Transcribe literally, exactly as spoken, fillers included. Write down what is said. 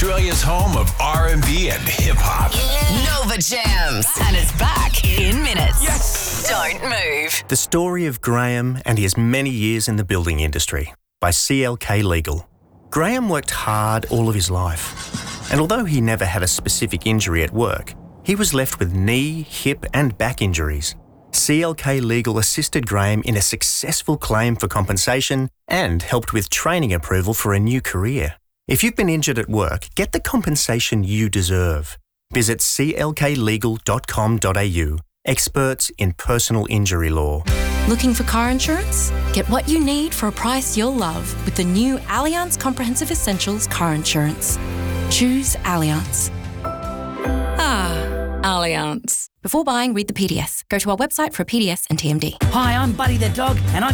Australia's home of R and B and hip-hop. Nova Jams. And it's back in minutes. Yes! Don't move. The Story of Graham and His Many Years in the Building Industry by C L K Legal. Graham worked hard all of his life, and although he never had a specific injury at work, he was left with knee, hip and back injuries. C L K Legal assisted Graham in a successful claim for compensation and helped with training approval for a new career. If you've been injured at work, get the compensation you deserve. Visit c l k legal dot com dot a u. Experts in personal injury law. Looking for car insurance? Get what you need for a price you'll love with the new Allianz Comprehensive Essentials car insurance. Choose Allianz. Ah, Allianz. Before buying, read the P D S. Go to our website for a P D S and T M D. Hi, I'm Buddy the dog, and I